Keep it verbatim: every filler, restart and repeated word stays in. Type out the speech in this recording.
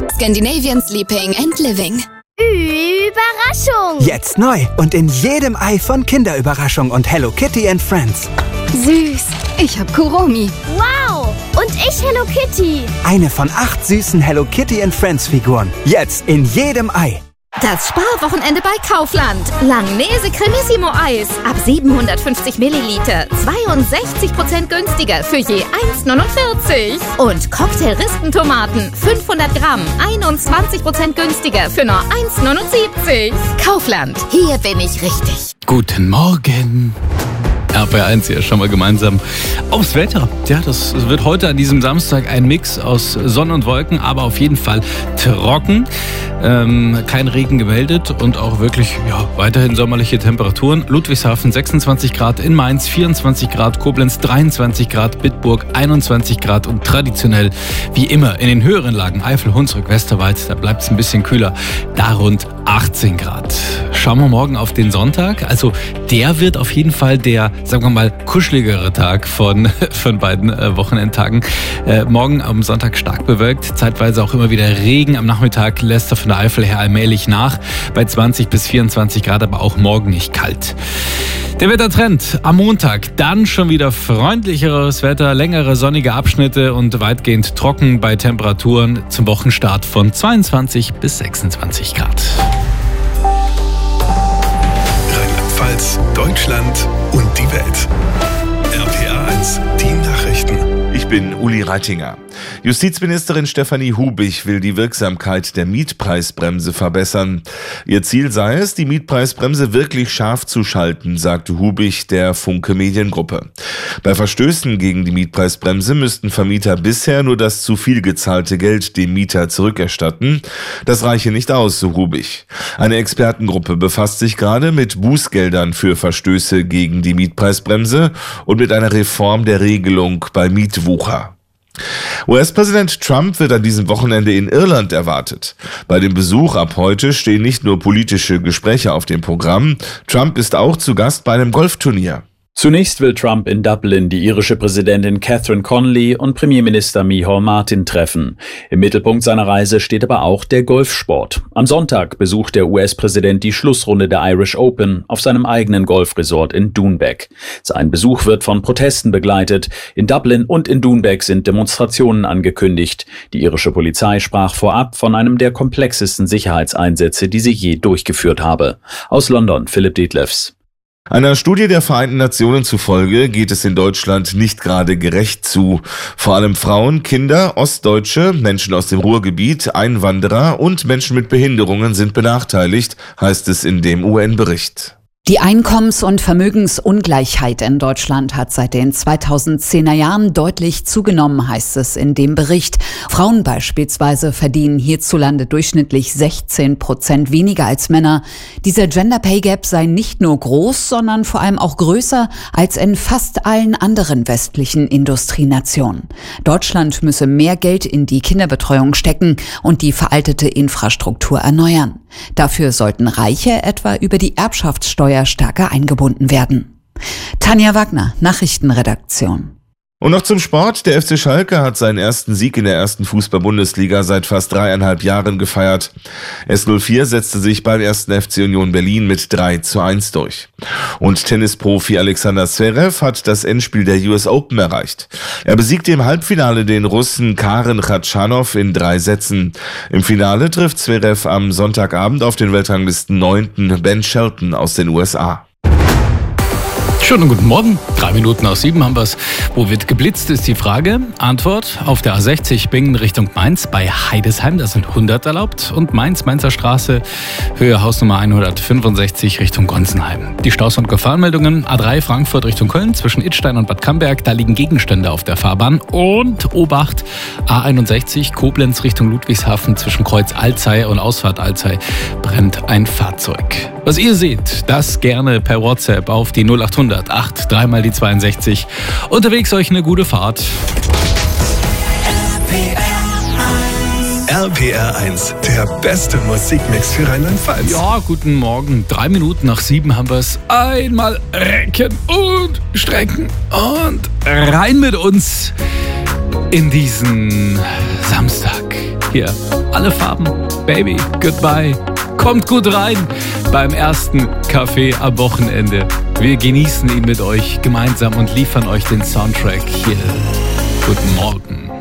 Scandinavian Sleeping and Living. Überraschung! Jetzt neu und in jedem Ei von Kinderüberraschung und Hello Kitty and Friends. Süß. Ich hab Kuromi. Wow! Und ich Hello Kitty. Eine von acht süßen Hello Kitty and Friends Figuren. Jetzt in jedem Ei. Das Sparwochenende bei Kaufland. Langnese Cremissimo Eis. Ab siebenhundertfünfzig Milliliter. zweiundsechzig Prozent günstiger für je eins neunundvierzig. Und Cocktail-Rispentomaten. fünfhundert Gramm. einundzwanzig Prozent günstiger für nur eins neunundsiebzig. Kaufland. Hier bin ich richtig. Guten Morgen. R P R eins hier schon mal gemeinsam aufs Wetter. Ja, das wird heute an diesem Samstag ein Mix aus Sonne und Wolken, aber auf jeden Fall trocken. Ähm, kein Regen gemeldet und auch wirklich ja, weiterhin sommerliche Temperaturen. Ludwigshafen sechsundzwanzig Grad, in Mainz vierundzwanzig Grad, Koblenz dreiundzwanzig Grad, Bitburg einundzwanzig Grad und traditionell wie immer in den höheren Lagen Eifel, Hunsrück, Westerwald, da bleibt es ein bisschen kühler, da rund achtzehn Grad. Schauen wir morgen auf den Sonntag. Also der wird auf jeden Fall der, sagen wir mal, kuscheligere Tag von, von beiden äh, Wochenendtagen. Äh, morgen am Sonntag stark bewölkt, zeitweise auch immer wieder Regen. Am Nachmittag lässt er von der Eifel her allmählich nach, bei zwanzig bis vierundzwanzig Grad, aber auch morgen nicht kalt. Der Wettertrend am Montag, dann schon wieder freundlicheres Wetter, längere sonnige Abschnitte und weitgehend trocken bei Temperaturen zum Wochenstart von zweiundzwanzig bis sechsundzwanzig Grad. Rheinland-Pfalz, Deutschland und die Welt. R P R eins, die Nachrichten. Ich bin Uli Reitinger. Justizministerin Stefanie Hubich will die Wirksamkeit der Mietpreisbremse verbessern. Ihr Ziel sei es, die Mietpreisbremse wirklich scharf zu schalten, sagte Hubich der Funke Mediengruppe. Bei Verstößen gegen die Mietpreisbremse müssten Vermieter bisher nur das zu viel gezahlte Geld dem Mieter zurückerstatten. Das reiche nicht aus, so Hubich. Eine Expertengruppe befasst sich gerade mit Bußgeldern für Verstöße gegen die Mietpreisbremse und mit einer Reform der Regelung bei Mietwucher. U S-Präsident Trump wird an diesem Wochenende in Irland erwartet. Bei dem Besuch ab heute stehen nicht nur politische Gespräche auf dem Programm. Trump ist auch zu Gast bei einem Golfturnier. Zunächst will Trump in Dublin die irische Präsidentin Catherine Connolly und Premierminister Micheál Martin treffen. Im Mittelpunkt seiner Reise steht aber auch der Golfsport. Am Sonntag besucht der U S-Präsident die Schlussrunde der Irish Open auf seinem eigenen Golfresort in Doonbeck. Sein Besuch wird von Protesten begleitet. In Dublin und in Doonbeck sind Demonstrationen angekündigt. Die irische Polizei sprach vorab von einem der komplexesten Sicherheitseinsätze, die sie je durchgeführt habe. Aus London, Philipp Detlefs. Einer Studie der Vereinten Nationen zufolge geht es in Deutschland nicht gerade gerecht zu. Vor allem Frauen, Kinder, Ostdeutsche, Menschen aus dem Ruhrgebiet, Einwanderer und Menschen mit Behinderungen sind benachteiligt, heißt es in dem U N-Bericht. Die Einkommens- und Vermögensungleichheit in Deutschland hat seit den zweitausendzehner Jahren deutlich zugenommen, heißt es in dem Bericht. Frauen beispielsweise verdienen hierzulande durchschnittlich sechzehn Prozent weniger als Männer. Dieser Gender Pay Gap sei nicht nur groß, sondern vor allem auch größer als in fast allen anderen westlichen Industrienationen. Deutschland müsse mehr Geld in die Kinderbetreuung stecken und die veraltete Infrastruktur erneuern. Dafür sollten Reiche etwa über die Erbschaftssteuer stärker eingebunden werden. Tanja Wagner, Nachrichtenredaktion. Und noch zum Sport. Der F C Schalke hat seinen ersten Sieg in der ersten Fußball-Bundesliga seit fast dreieinhalb Jahren gefeiert. S null vier setzte sich beim ersten F C Union Berlin mit drei zu eins durch. Und Tennisprofi Alexander Zverev hat das Endspiel der U S Open erreicht. Er besiegte im Halbfinale den Russen Karen Khachanov in drei Sätzen. Im Finale trifft Zverev am Sonntagabend auf den Weltranglisten neunten Ben Shelton aus den U S A. Schönen guten Morgen. Drei Minuten nach sieben haben wir es. Wo wird geblitzt, ist die Frage. Antwort: auf der A sechzig Bingen Richtung Mainz bei Heidesheim, da sind hundert erlaubt. Und Mainz, Mainzer Straße, Höhe Hausnummer hundertfünfundsechzig Richtung Gonsenheim. Die Staus- und Gefahrenmeldungen: A drei Frankfurt Richtung Köln, zwischen Idstein und Bad Camberg, da liegen Gegenstände auf der Fahrbahn. Und Obacht, A einundsechzig Koblenz Richtung Ludwigshafen, zwischen Kreuz Alzey und Ausfahrt Alzey brennt ein Fahrzeug. Was ihr seht, das gerne per WhatsApp auf die null achthundert acht dreimal die zweiundsechzig. Unterwegs euch eine gute Fahrt. R P R eins, der beste Musikmix für Rheinland-Pfalz. Ja, guten Morgen. Drei Minuten nach sieben haben wir es. Einmal recken und strecken und rein mit uns in diesen Samstag. Hier, alle Farben, Baby, goodbye. Kommt gut rein beim ersten Kaffee am Wochenende. Wir genießen ihn mit euch gemeinsam und liefern euch den Soundtrack hier. Guten Morgen.